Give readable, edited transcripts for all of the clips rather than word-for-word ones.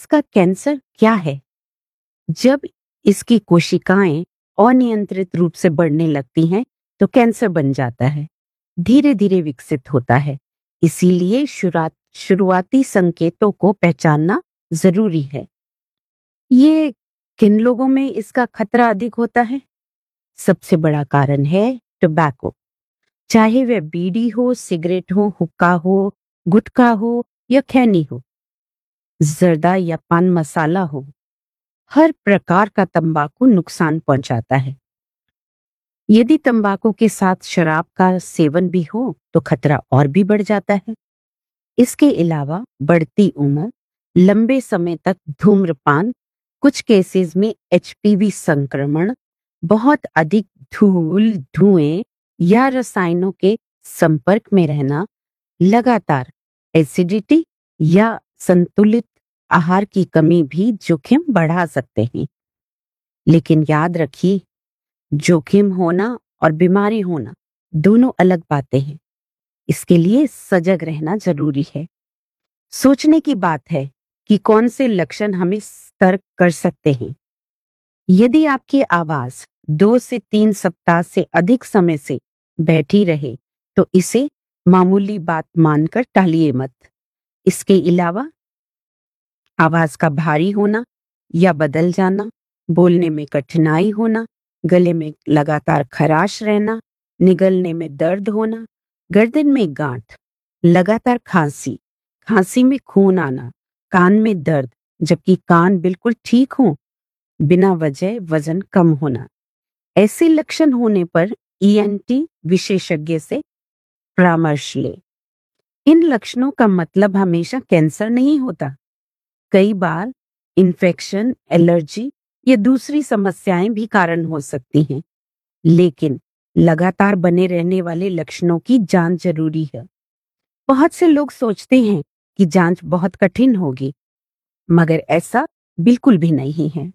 का कैंसर क्या है? जब इसकी कोशिकाएं अनियंत्रित रूप से बढ़ने लगती हैं, तो कैंसर बन जाता है। धीरे धीरे विकसित होता है। इसीलिए शुरुआती संकेतों को पहचानना जरूरी है। ये किन लोगों में इसका खतरा अधिक होता है? सबसे बड़ा कारण है टोबैको। चाहे वह बीड़ी हो, सिगरेट हो, हुक्का हो, गुटखा हो या खैनी हो, जर्दा या पान मसाला हो, हर प्रकार का तंबाकू नुकसान पहुंचाता है। यदि तंबाकू के साथ शराब का सेवन भी हो तो खतरा और भी बढ़ जाता है। इसके अलावा बढ़ती उम्र, लंबे समय तक धूम्रपान, कुछ केसेस में एचपीवी संक्रमण, बहुत अधिक धूल, धुएं या रसायनों के संपर्क में रहना, लगातार एसिडिटी या संतुलित आहार की कमी भी जोखिम बढ़ा सकते हैं। लेकिन याद रखिए, जोखिम होना और बीमारी होना दोनों अलग बातें हैं। इसके लिए सजग रहना जरूरी है। सोचने की बात है कि कौन से लक्षण हमें सतर्क कर सकते हैं। यदि आपकी आवाज 2 से 3 सप्ताह से अधिक समय से बैठी रहे तो इसे मामूली बात मानकर टालिए मत। इसके अलावा आवाज का भारी होना या बदल जाना, बोलने में कठिनाई होना, गले में लगातार खराश रहना, निगलने में दर्द होना, गर्दन में गांठ, लगातार खांसी, खांसी में खून आना, कान में दर्द जबकि कान बिल्कुल ठीक हो, बिना वजह वजन कम होना, ऐसे लक्षण होने पर ईएनटी विशेषज्ञ से परामर्श ले। इन लक्षणों का मतलब हमेशा कैंसर नहीं होता। कई बार इन्फेक्शन, एलर्जी या दूसरी समस्याएं भी कारण हो सकती हैं, लेकिन लगातार बने रहने वाले लक्षणों की जांच जरूरी है। बहुत से लोग सोचते हैं कि जांच बहुत कठिन होगी, मगर ऐसा बिल्कुल भी नहीं है।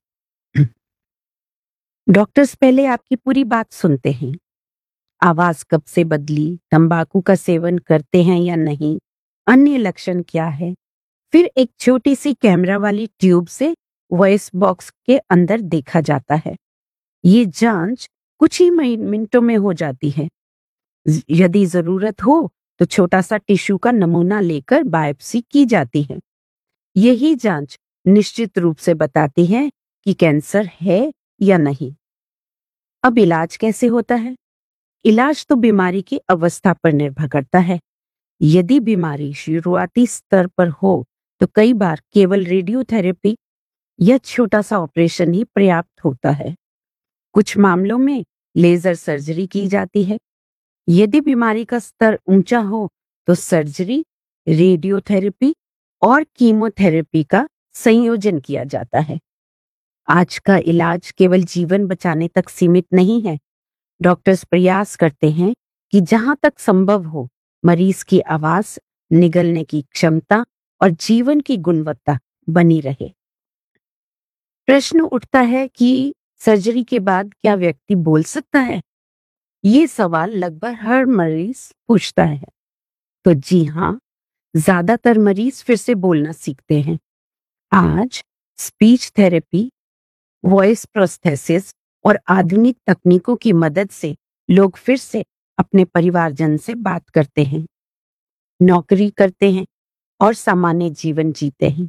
डॉक्टर्स पहले आपकी पूरी बात सुनते हैं। आवाज कब से बदली, तंबाकू का सेवन करते हैं या नहीं, अन्य लक्षण क्या है, फिर एक छोटी सी कैमरा वाली ट्यूब से वॉइस बॉक्स के अंदर देखा जाता है। ये जांच कुछ ही मिनटों में हो जाती है। यदि जरूरत हो तो छोटा सा टिश्यू का नमूना लेकर बायोप्सी की जाती है। यही जांच निश्चित रूप से बताती है कि कैंसर है या नहीं। अब इलाज कैसे होता है? इलाज तो बीमारी की अवस्था पर निर्भर करता है। यदि बीमारी शुरुआती स्तर पर हो तो कई बार केवल रेडियोथेरेपी या छोटा सा ऑपरेशन ही पर्याप्त होता है। कुछ मामलों में लेजर सर्जरी की जाती है। यदि बीमारी का स्तर ऊंचा हो तो सर्जरी, रेडियोथेरेपी और कीमोथेरेपी का संयोजन किया जाता है। आज का इलाज केवल जीवन बचाने तक सीमित नहीं है। डॉक्टर्स प्रयास करते हैं कि जहां तक संभव हो मरीज की आवाज, निगलने की क्षमता और जीवन की गुणवत्ता बनी रहे। प्रश्न उठता है कि सर्जरी के बाद क्या व्यक्ति बोल सकता है? ये सवाल लगभग हर मरीज पूछता है। तो जी हाँ, ज्यादातर मरीज फिर से बोलना सीखते हैं। आज स्पीच थेरेपी, वॉइस प्रोस्थेसिस और आधुनिक तकनीकों की मदद से लोग फिर से अपने परिवारजन से बात करते हैं, नौकरी करते हैं और सामान्य जीवन जीते हैं।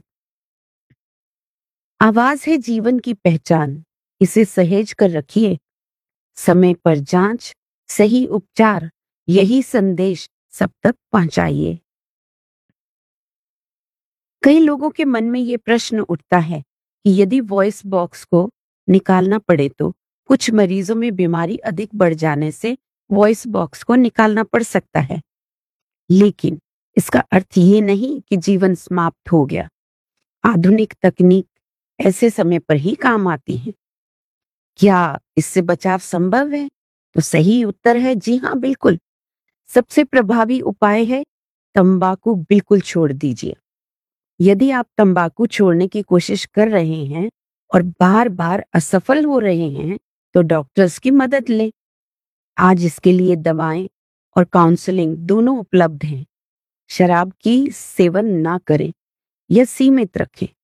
आवाज है जीवन की पहचान। इसे सहेज कर रखिए। समय पर जांच, सही उपचार, यही संदेश सब तक पहुंचाइए। कई लोगों के मन में ये प्रश्न उठता है कि यदि वॉइस बॉक्स को निकालना पड़े तो कुछ मरीजों में बीमारी अधिक बढ़ जाने से वॉइस बॉक्स को निकालना पड़ सकता है। लेकिन इसका अर्थ ये नहीं कि जीवन समाप्त हो गया। आधुनिक तकनीक ऐसे समय पर ही काम आती है। क्या इससे बचाव संभव है? तो सही उत्तर है जी हाँ, बिल्कुल। सबसे प्रभावी उपाय है तंबाकू बिल्कुल छोड़ दीजिए। यदि आप तंबाकू छोड़ने की कोशिश कर रहे हैं और बार बार असफल हो रहे हैं तो डॉक्टर्स की मदद लें। आज इसके लिए दवाएं और काउंसलिंग दोनों उपलब्ध हैं। शराब की सेवन ना करें या सीमित रखें।